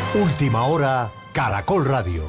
Última hora, Caracol Radio.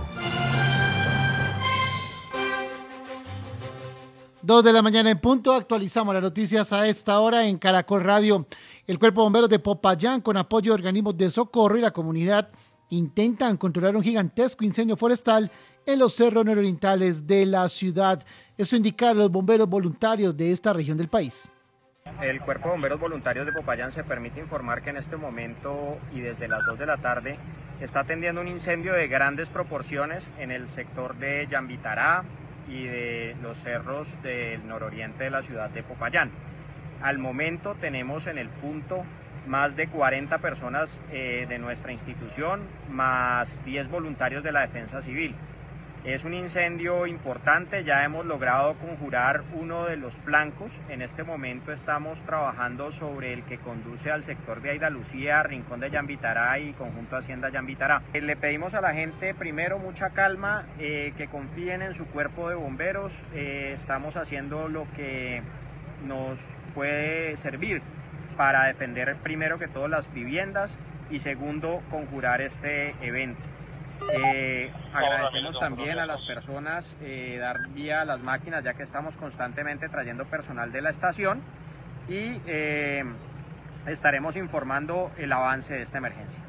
2 de la mañana en punto, actualizamos las noticias a esta hora en Caracol Radio. El Cuerpo de Bomberos de Popayán, con apoyo de organismos de socorro y la comunidad, intentan controlar un gigantesco incendio forestal en los cerros nororientales de la ciudad. Eso indica los bomberos voluntarios de esta región del país. El Cuerpo de Bomberos Voluntarios de Popayán se permite informar que en este momento y desde las 2 de la tarde está atendiendo un incendio de grandes proporciones en el sector de Yambitará y de los cerros del nororiente de la ciudad de Popayán. Al momento tenemos en el punto más de 40 personas de nuestra institución, más 10 voluntarios de la Defensa Civil. Es un incendio importante, ya hemos logrado conjurar uno de los flancos. En este momento estamos trabajando sobre el que conduce al sector de Aida Lucía, Rincón de Yambitará y Conjunto Hacienda Yambitará. Le pedimos a la gente primero mucha calma, que confíen en su cuerpo de bomberos. Estamos haciendo lo que nos puede servir para defender primero que todo las viviendas y segundo conjurar este evento. Agradecemos también a las personas dar vía a las máquinas, ya que estamos constantemente trayendo personal de la estación y estaremos informando el avance de esta emergencia.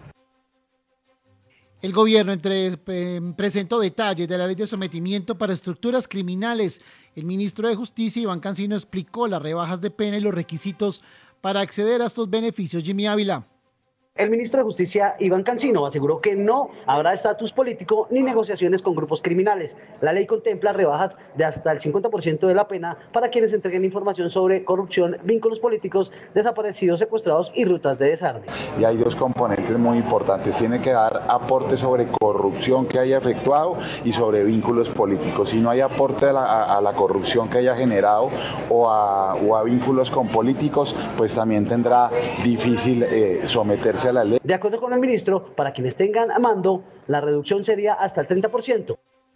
El gobierno presentó detalles de la ley de sometimiento para estructuras criminales. El ministro de Justicia, Iván Cancino, explicó las rebajas de pena y los requisitos para acceder a estos beneficios. Jimmy Ávila. El ministro de Justicia, Iván Cancino, aseguró que no habrá estatus político ni negociaciones con grupos criminales. La ley contempla rebajas de hasta el 50% de la pena para quienes entreguen información sobre corrupción, vínculos políticos, desaparecidos, secuestrados y rutas de desarme. Y hay dos componentes muy importantes. Tiene que dar aporte sobre corrupción que haya efectuado y sobre vínculos políticos. Si no hay aporte a la corrupción que haya generado o a vínculos con políticos, pues también tendrá difícil someterse a la ley. De acuerdo con el ministro, para quienes tengan a mando, la reducción sería hasta el 30%.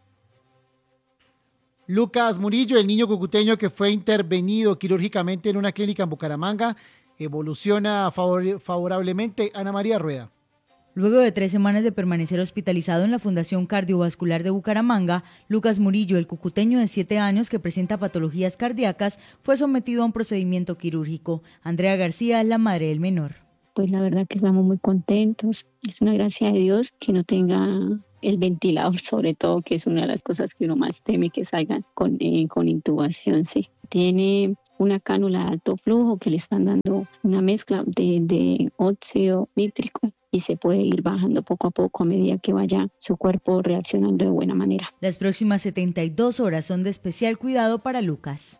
Lucas Murillo, el niño cucuteño que fue intervenido quirúrgicamente en una clínica en Bucaramanga, evoluciona favorablemente. Ana María Rueda. Luego de 3 semanas de permanecer hospitalizado en la Fundación Cardiovascular de Bucaramanga, Lucas Murillo, el cucuteño de 7 años que presenta patologías cardíacas, fue sometido a un procedimiento quirúrgico. Andrea García es la madre del menor. Pues la verdad que estamos muy contentos. Es una gracia de Dios que no tenga el ventilador, sobre todo, que es una de las cosas que uno más teme que salgan con intubación. Sí. Tiene una cánula de alto flujo que le están dando una mezcla de óxido nítrico y se puede ir bajando poco a poco a medida que vaya su cuerpo reaccionando de buena manera. Las próximas 72 horas son de especial cuidado para Lucas.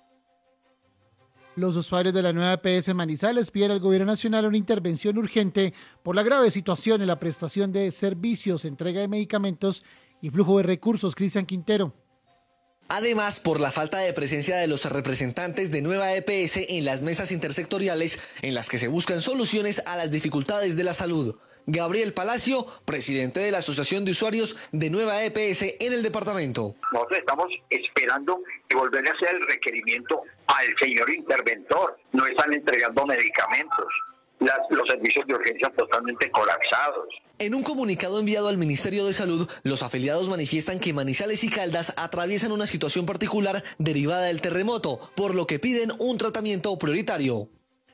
Los usuarios de la nueva EPS Manizales piden al Gobierno Nacional una intervención urgente por la grave situación en la prestación de servicios, entrega de medicamentos y flujo de recursos. Cristian Quintero. Además, por la falta de presencia de los representantes de Nueva EPS en las mesas intersectoriales en las que se buscan soluciones a las dificultades de la salud. Gabriel Palacio, presidente de la Asociación de Usuarios de Nueva EPS en el departamento. Nosotros estamos esperando devolverle a hacer el requerimiento al señor interventor. No están entregando medicamentos. Los servicios de urgencia totalmente colapsados. En un comunicado enviado al Ministerio de Salud, los afiliados manifiestan que Manizales y Caldas atraviesan una situación particular derivada del terremoto, por lo que piden un tratamiento prioritario.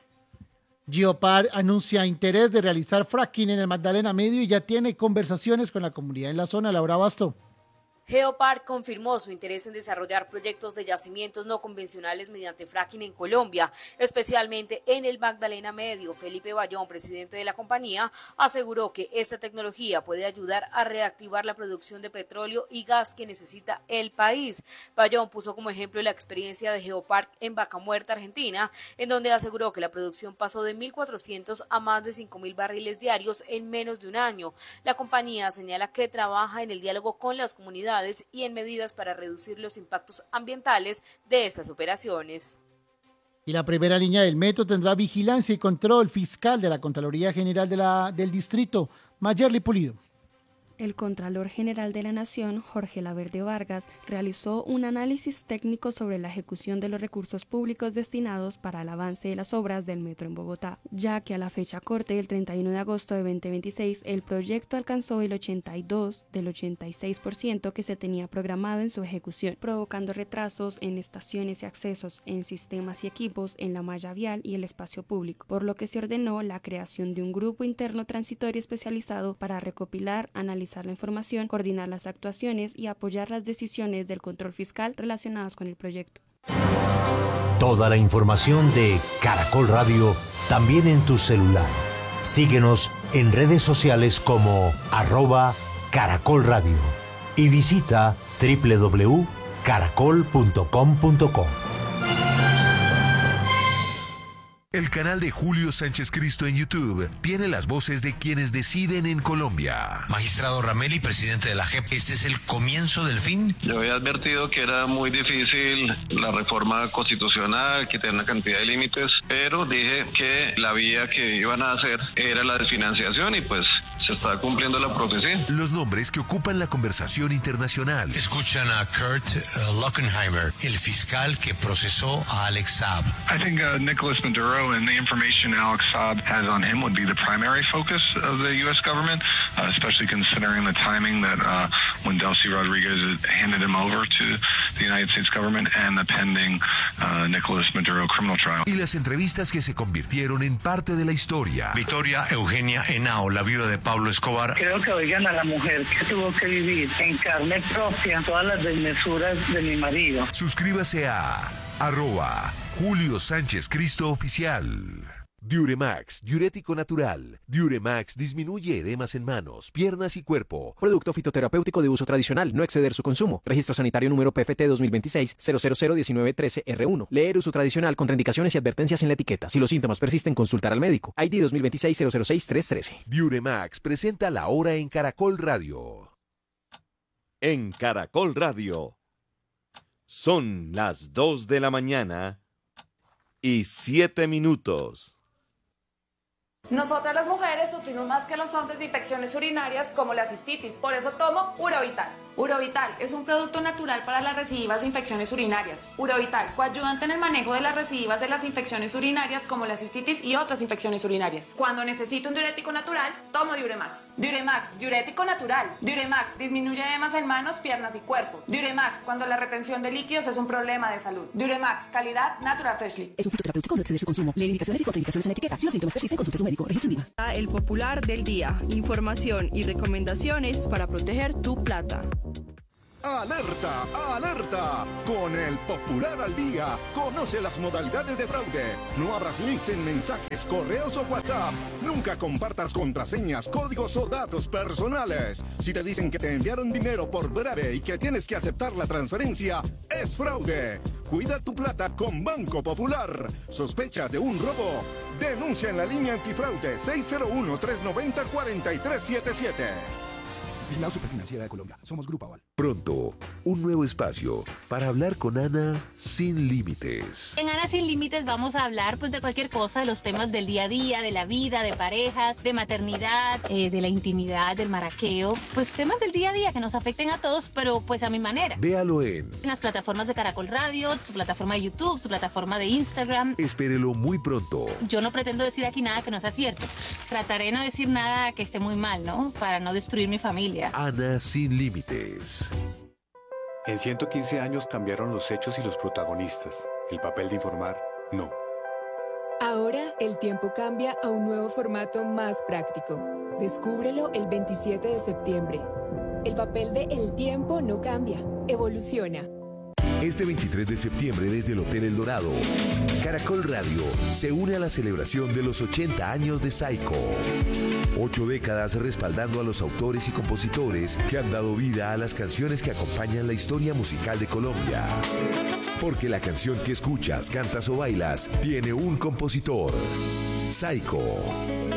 Geopar anuncia interés de realizar fracking en el Magdalena Medio y ya tiene conversaciones con la comunidad en la zona. Laura Basto. Geopar confirmó su interés en desarrollar proyectos de yacimientos no convencionales mediante fracking en Colombia, especialmente en el Magdalena Medio. Felipe Bayón, presidente de la compañía, aseguró que esta tecnología puede ayudar a reactivar la producción de petróleo y gas que necesita el país. Bayón puso como ejemplo la experiencia de Geopar en Vaca Muerta, Argentina, en donde aseguró que la producción pasó de 1.400 a más de 5.000 barriles diarios en menos de un año. La compañía señala que trabaja en el diálogo con las comunidades y en medidas para reducir los impactos ambientales de estas operaciones. Y la primera línea del metro tendrá vigilancia y control fiscal de la Contraloría General del Distrito. Mayerly Pulido. El Contralor General de la Nación, Jorge Laverde Vargas, realizó un análisis técnico sobre la ejecución de los recursos públicos destinados para el avance de las obras del metro en Bogotá, ya que a la fecha corte del 31 de agosto de 2026 el proyecto alcanzó el 82 del 86% que se tenía programado en su ejecución, provocando retrasos en estaciones y accesos, en sistemas y equipos, en la malla vial y el espacio público, por lo que se ordenó la creación de un grupo interno transitorio especializado para recopilar, analizar la información, coordinar las actuaciones y apoyar las decisiones del control fiscal relacionadas con el proyecto. Toda la información de Caracol Radio también en tu celular. Síguenos en redes sociales como @Caracol Radio y visita www.caracol.com.co. El canal de Julio Sánchez Cristo en YouTube tiene las voces de quienes deciden en Colombia. Magistrado Rameli, presidente de la JEP, ¿este es el comienzo del fin? Yo había advertido que era muy difícil la reforma constitucional, que tenía una cantidad de límites, pero dije que la vía que iban a hacer era la desfinanciación y pues se está cumpliendo la profecía. Los nombres que ocupan la conversación internacional. Escuchan a Kurt Lockenheimer, el fiscal que procesó a Alex Saab. I think Nicolas Maduro and the information Alex Saab has on him would be the primary focus of the U.S. government, especially considering the timing that when Delcy Rodriguez handed him over to the United States government and the pending Nicolas Maduro criminal trial. Y las entrevistas que se convirtieron en parte de la historia. Victoria Eugenia Henao, la viuda de Pablo Escobar. Creo que oigan a la mujer que tuvo que vivir en carne propia todas las desmesuras de mi marido. Suscríbase a @Julio Sánchez Cristo Oficial. Diuremax, diurético natural. Diuremax disminuye edemas en manos, piernas y cuerpo. Producto fitoterapéutico de uso tradicional, no exceder su consumo. Registro sanitario número PFT 2026-0001913R1. Leer uso tradicional, contraindicaciones y advertencias en la etiqueta. Si los síntomas persisten, consultar al médico. ID 2026-006-313. Diuremax presenta La Hora en Caracol Radio. En Caracol Radio. Son las 2 de la mañana y 7 minutos. Nosotras las mujeres sufrimos más que los hombres de infecciones urinarias como la cistitis, por eso tomo Urovital. Urovital es un producto natural para las recidivas de infecciones urinarias. Urovital, coayudante en el manejo de las recidivas de las infecciones urinarias como la cistitis y otras infecciones urinarias. Cuando necesito un diurético natural, tomo Diuremax. Diuremax, diurético natural. Diuremax, disminuye edemas en manos, piernas y cuerpo. Diuremax, cuando la retención de líquidos es un problema de salud. Diuremax, calidad Natural Freshly. Es un fitoterapéutico, no exceder su consumo. Lee indicaciones y contraindicaciones en la etiqueta. Si los síntomas persisten, consulte a su médico. Registro IVA. El popular del día. Información y recomendaciones para proteger tu plata. ¡Alerta! ¡Alerta! Con el Popular al Día, conoce las modalidades de fraude. No abras links en mensajes, correos o WhatsApp. Nunca compartas contraseñas, códigos o datos personales. Si te dicen que te enviaron dinero por breve y que tienes que aceptar la transferencia, es fraude. Cuida tu plata con Banco Popular. ¿Sospechas de un robo? Denuncia en la línea antifraude 601-390-4377. La Superfinanciera de Colombia. Somos Grupo Aval. Pronto, un nuevo espacio para hablar con Ana sin límites. En Ana sin límites vamos a hablar pues de cualquier cosa, de los temas del día a día, de la vida, de parejas, de maternidad, de la intimidad, del maraqueo, pues temas del día a día que nos afecten a todos, pero pues a mi manera. Véalo en las plataformas de Caracol Radio, su plataforma de YouTube, su plataforma de Instagram. Espérelo muy pronto. Yo no pretendo decir aquí nada que no sea cierto. Trataré de no decir nada que esté muy mal, ¿no? Para no destruir mi familia. Ana sin límites. En 115 años cambiaron los hechos y los protagonistas. El papel de informar, no. Ahora el tiempo cambia a un nuevo formato más práctico. Descúbrelo el 27 de septiembre. El papel de El Tiempo no cambia, evoluciona. Este 23 de septiembre desde el Hotel El Dorado, Caracol Radio se une a la celebración de los 80 años de Saiko. 8 décadas respaldando a los autores y compositores que han dado vida a las canciones que acompañan la historia musical de Colombia. Porque la canción que escuchas, cantas o bailas tiene un compositor. Saiko.